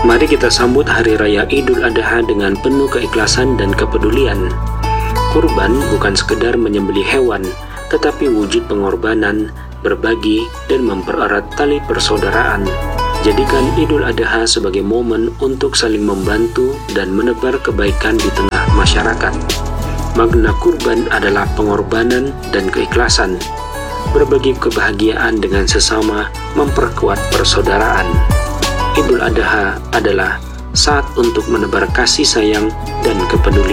Mari kita sambut Hari Raya Idul Adha dengan penuh keikhlasan dan kepedulian. Kurban bukan sekedar menyembelih hewan, tetapi wujud pengorbanan, berbagi, dan mempererat tali persaudaraan. Jadikan Idul Adha sebagai momen untuk saling membantu dan menebar kebaikan di tengah masyarakat. Makna kurban adalah pengorbanan dan keikhlasan. Berbagi kebahagiaan dengan sesama memperkuat persaudaraan. Idul Adha adalah saat untuk menebar kasih sayang dan kepedulian.